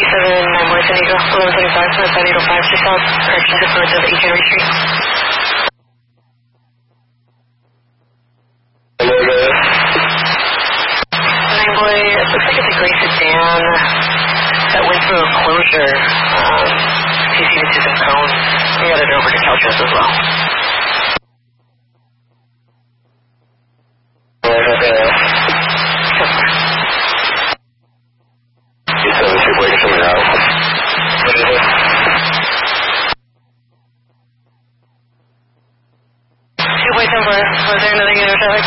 9 San Diego, 1175, North 805, just south, correction to north of 8 Henry Street. Boy, it looks like it's a gray sedan that went through a closure. CC to some cone. We got it over to Caltrans as well. You said we should wait somewhere out. What is it? 2.10, was there another unit of traffic?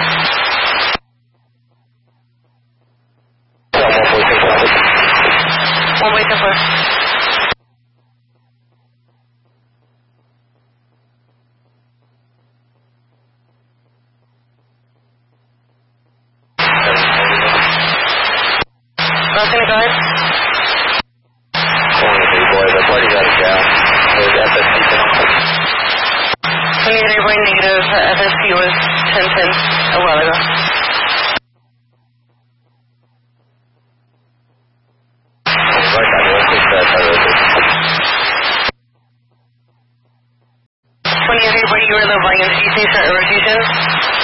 One way to four. Gonna go ahead. Boy, the party got us down. There's FSP down. 28 negative, FSP was 1010 a while ago. Right, I will fix that. 28 you were the volume CC for rotation.